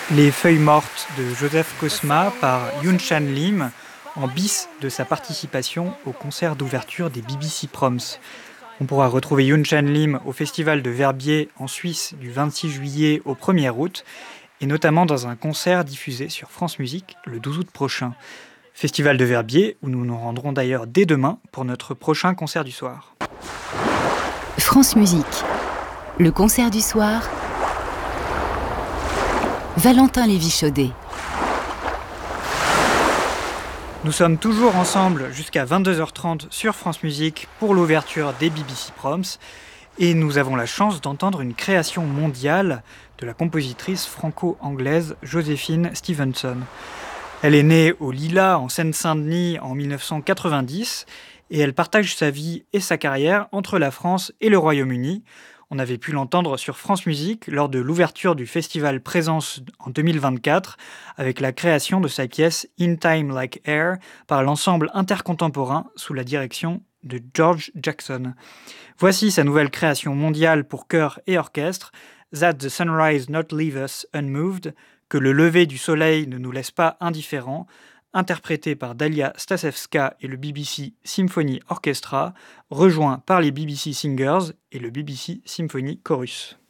Les feuilles mortes de Joseph Cosma par Yoon Chan Lim en bis de sa participation au concert d'ouverture des BBC Proms. On pourra retrouver Yoon Chan Lim au Festival de Verbier en Suisse du 26 juillet au 1er août et notamment dans un concert diffusé sur France Musique le 12 août prochain. Festival de Verbier où nous nous rendrons d'ailleurs dès demain pour notre prochain concert du soir. France Musique, le concert du soir. Valentin Lévy-Chaudet. Nous sommes toujours ensemble jusqu'à 22h30 sur France Musique pour l'ouverture des BBC Proms et nous avons la chance d'entendre une création mondiale de la compositrice franco-anglaise Joséphine Stevenson. Elle est née au Lilas en Seine-Saint-Denis en 1990 et elle partage sa vie et sa carrière entre la France et le Royaume-Uni. On avait pu l'entendre sur France Musique lors de l'ouverture du festival Présence en 2024 avec la création de sa pièce In Time Like Air par l'ensemble intercontemporain sous la direction de George Jackson. Voici sa nouvelle création mondiale pour chœur et orchestre, That the Sunrise Not Leave Us Unmoved, que le lever du soleil ne nous laisse pas indifférents, interprété par Dalia Stasevska et le BBC Symphony Orchestra, rejoint par les BBC Singers et le BBC Symphony Chorus.